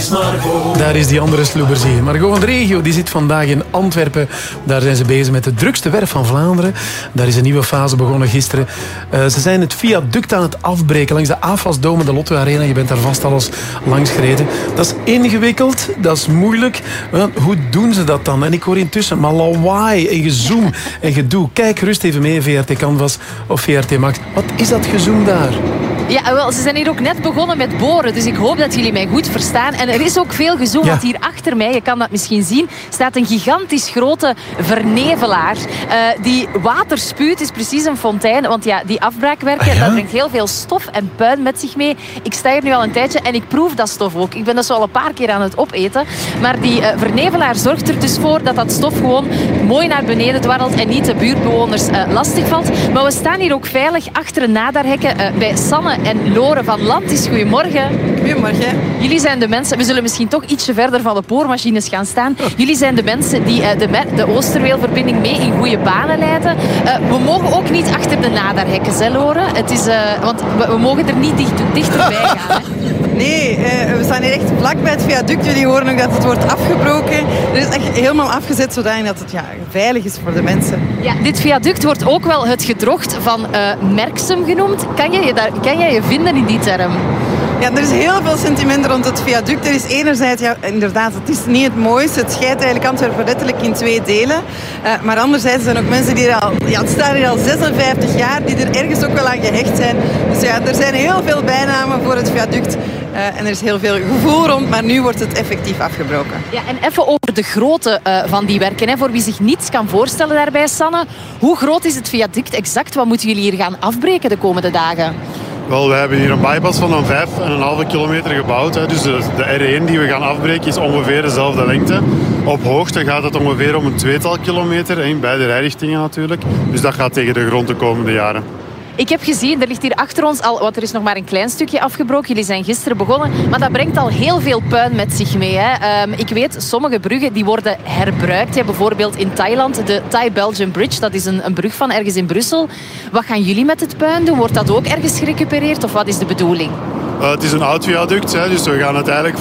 is Margot. Daar is die andere sloeberzie. Margot van de regio die zit vandaag in Antwerpen. Daar zijn ze bezig met de drukste werf van Vlaanderen. Daar is een nieuwe fase begonnen gisteren. Ze zijn het viaduct aan het afbreken langs de AFAS-dome, de Lotto Arena. Je bent daar vast al eens langs gereden. Dat is ingewikkeld, dat is moeilijk. Hoe doen ze dat dan? En ik hoor intussen maar lawaai en gezoem en gedoe. Kijk rust even mee, VRT Canvas of VRT Max. Wat is dat gezoem daar? Ja, wel, ze zijn hier ook net begonnen met boren, dus ik hoop dat jullie mij goed verstaan. En er is ook veel gezoom, want hier achter mij, je kan dat misschien zien, staat een gigantisch grote vernevelaar. Die water spuwt, is precies een fontein, want ja, die afbraakwerken, dat brengt heel veel stof en puin met zich mee. Ik sta hier nu al een tijdje en ik proef dat stof ook. Ik ben dus al een paar keer aan het opeten. Maar die vernevelaar zorgt er dus voor dat dat stof gewoon mooi naar beneden dwarrelt en niet de buurtbewoners lastig valt. Maar we staan hier ook veilig achter een nadarhekken bij Sanne en Lore van Lantis. Goedemorgen. Goedemorgen. Jullie zijn de mensen, we zullen misschien toch ietsje verder van de boormachines gaan staan. Jullie zijn de mensen die de Oosterweelverbinding mee in goede banen leiden. We mogen ook niet achter de nadarhekken, hè, Lore? Het is, want we mogen er niet dichterbij gaan. Hè? Nee, we staan hier echt vlak bij het viaduct. Jullie horen ook dat het wordt afgebroken. Er is echt helemaal afgezet zodat het veilig is voor de mensen. Ja, dit viaduct wordt ook wel het gedrocht van Merksem genoemd. Kan jij je vinden in die term? Ja, er is heel veel sentiment rond het viaduct. Er is enerzijds, inderdaad, het is niet het mooiste. Het scheidt eigenlijk Antwerpen letterlijk in 2 delen. Maar anderzijds zijn ook mensen die het staan hier al 56 jaar, die er ergens ook wel aan gehecht zijn. Dus ja, er zijn heel veel bijnamen voor het viaduct. En er is heel veel gevoel rond, maar nu wordt het effectief afgebroken. Ja, en even over de grootte van die werken. Hè. Voor wie zich niets kan voorstellen daarbij, Sanne. Hoe groot is het viaduct exact? Wat moeten jullie hier gaan afbreken de komende dagen? Wel, we hebben hier een bypass van een 5,5 kilometer gebouwd. Hè. Dus de R1 die we gaan afbreken is ongeveer dezelfde lengte. Op hoogte gaat het ongeveer om een 2-tal kilometer, in beide rijrichtingen natuurlijk. Dus dat gaat tegen de grond de komende jaren. Ik heb gezien, er ligt hier achter ons al, want er is nog maar een klein stukje afgebroken. Jullie zijn gisteren begonnen, maar dat brengt al heel veel puin met zich mee. Hè. Ik weet, sommige bruggen die worden herbruikt. Ja, bijvoorbeeld in Thailand, de Thai-Belgian Bridge, dat is een brug van ergens in Brussel. Wat gaan jullie met het puin doen? Wordt dat ook ergens gerecupereerd of wat is de bedoeling? Het is een oud viaduct, dus we gaan het eigenlijk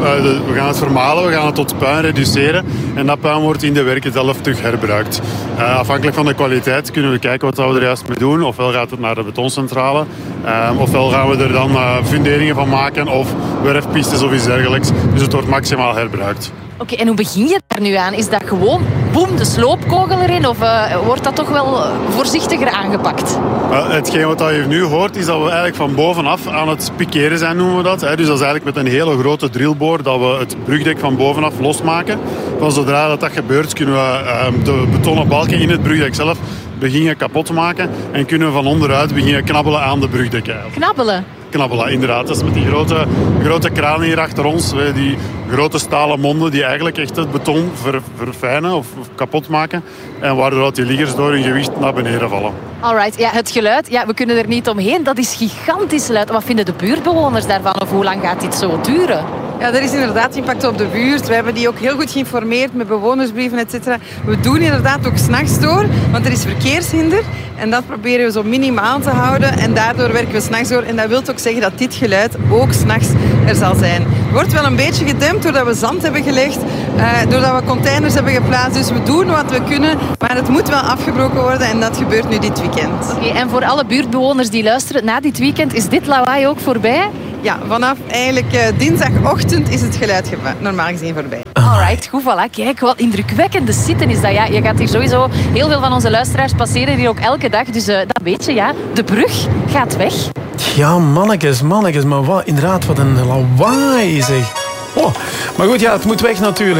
we gaan het vermalen, we gaan het tot puin reduceren. En dat puin wordt in de werken zelf terug herbruikt. Afhankelijk van de kwaliteit kunnen we kijken wat we er juist mee doen. Ofwel gaat het naar de betoncentrale, ofwel gaan we er dan funderingen van maken of werfpistes of iets dergelijks. Dus het wordt maximaal herbruikt. Oké, en hoe begin je daar nu aan? Is dat gewoon, boem, de sloopkogel erin? Of wordt dat toch wel voorzichtiger aangepakt? Hetgeen wat je nu hoort, is dat we eigenlijk van bovenaf aan het pikeren zijn, noemen we dat. Dus dat is eigenlijk met een hele grote drillboor dat we het brugdek van bovenaf losmaken. Van zodra dat gebeurt, kunnen we de betonnen balken in het brugdek zelf beginnen kapot maken. En kunnen we van onderuit beginnen knabbelen aan de brugdekken. Knabbelen, inderdaad. Dat is met die grote kraan hier achter ons. Die grote stalen monden die eigenlijk echt het beton verfijnen of kapot maken. En waardoor die liggers door hun gewicht naar beneden vallen. Alright, ja, het geluid, we kunnen er niet omheen. Dat is gigantisch luid. Wat vinden de buurtbewoners daarvan? Of hoe lang gaat dit zo duren? Ja, er is inderdaad impact op de buurt. We hebben die ook heel goed geïnformeerd met bewonersbrieven, etc. We doen inderdaad ook 's nachts door, want er is verkeershinder. En dat proberen we zo minimaal te houden. En daardoor werken we 's nachts door. En dat wil ook zeggen dat dit geluid ook 's nachts er zal zijn. Het wordt wel een beetje gedempt doordat we zand hebben gelegd, doordat we containers hebben geplaatst. Dus we doen wat we kunnen, maar het moet wel afgebroken worden. En dat gebeurt nu dit weekend. Oké, en voor alle buurtbewoners die luisteren, na dit weekend is dit lawaai ook voorbij? Ja, vanaf eigenlijk dinsdagochtend is het geluid normaal gezien voorbij. Alright, goed, voilà. Kijk, wat indrukwekkende zitten is dat. Ja, je gaat hier sowieso, heel veel van onze luisteraars passeren hier ook elke dag. Dus dat weet je, ja. De brug gaat weg. Ja, mannetjes, maar wat, inderdaad, wat een lawaai zeg. Oh, maar goed, ja, het moet weg natuurlijk.